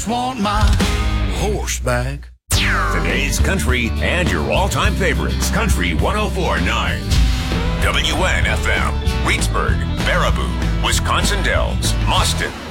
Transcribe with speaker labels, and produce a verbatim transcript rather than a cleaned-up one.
Speaker 1: just want my horse back.
Speaker 2: Today's country and your all-time favorites. Country one oh four point nine. W N F M. Reedsburg, Baraboo, Wisconsin Dells, Mauston,